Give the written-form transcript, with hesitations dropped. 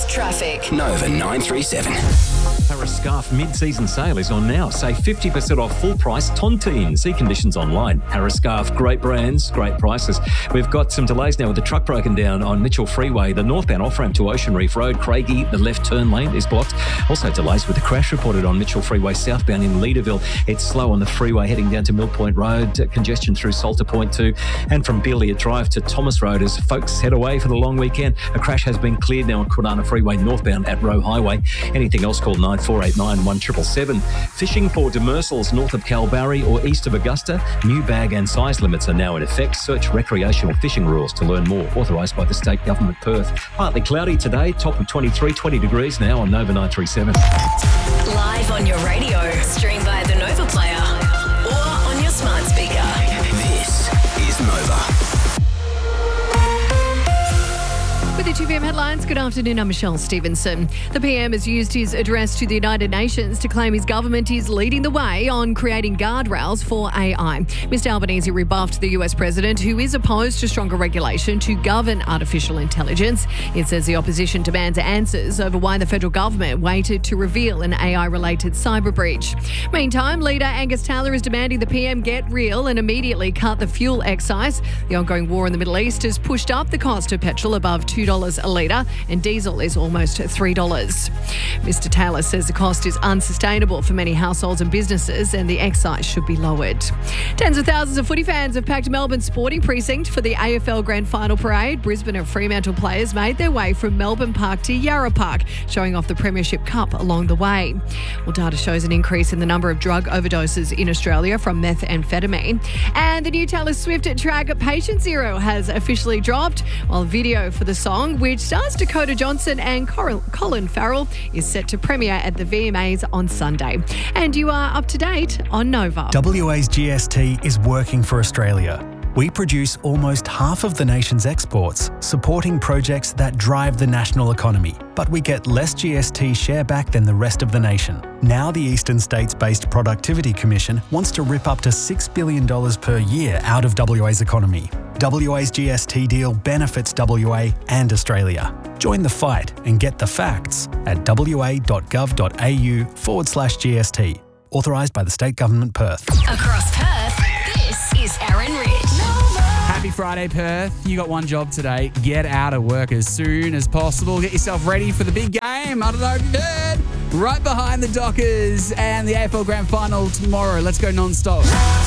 Traffic. Nova 937. Paris Scarf mid-season sale is on now. Save 50% off full price Tontine. See conditions online. Paris Scarf, great brands, great prices. We've got some delays now with the truck broken down on Mitchell Freeway. The northbound off-ramp to Ocean Reef Road, Craigie, the left turn lane is blocked. Also delays with the crash reported on Mitchell Freeway southbound in Leaderville. It's slow on the freeway heading down to Mill Point Road. Congestion through Salter Point too. And from Bealiot Drive to Thomas Road as folks head away for the long weekend. A crash has been cleared now on Kwinana Freeway northbound at Roe Highway. Anything else, call 9489 1777. Fishing for demersals north of Kalbarri or east of Augusta. New bag and size limits are now in effect. Search recreational fishing rules to learn more. Authorised by the State Government, Perth. Partly cloudy today, top of 20 degrees now on Nova 937. Live on your radio. Stream via the Nova Player or on your smart speaker. This is Nova. With the 2PM headlines, good afternoon, I'm Michelle Stevenson. The PM has used his address to the United Nations to claim his government is leading the way on creating guardrails for AI. Mr Albanese rebuffed the US president, who is opposed to stronger regulation to govern artificial intelligence. It says the opposition demands answers over why the federal government waited to reveal an AI-related cyber breach. Meantime, leader Angus Taylor is demanding the PM get real and immediately cut the fuel excise. The ongoing war in the Middle East has pushed up the cost of petrol above $2 a litre and diesel is almost $3. Mr Taylor says the cost is unsustainable for many households and businesses and the excise should be lowered. Tens of thousands of footy fans have packed Melbourne Sporting Precinct for the AFL Grand Final Parade. Brisbane and Fremantle players made their way from Melbourne Park to Yarra Park, showing off the Premiership Cup along the way. Well, data shows an increase in the number of drug overdoses in Australia from methamphetamine. And the new Taylor Swift track Patient Zero has officially dropped, while video for the song, which stars Dakota Johnson and Colin Farrell, is set to premiere at the VMAs on Sunday. And you are up to date on Nova. WA's GST is working for Australia. We produce almost half of the nation's exports, supporting projects that drive the national economy. But we get less GST share back than the rest of the nation. Now the Eastern States-based Productivity Commission wants to rip up to $6 billion per year out of WA's economy. WA's GST deal benefits WA and Australia. Join the fight and get the facts at wa.gov.au/GST. Authorised by the State Government, Perth. Across Perth, this is Aaron Rich. Happy Friday, Perth. You got one job today. Get out of work as soon as possible. Get yourself ready for the big game. I don't know if you heard. Right behind the Dockers and the AFL Grand Final tomorrow. Let's go non-stop.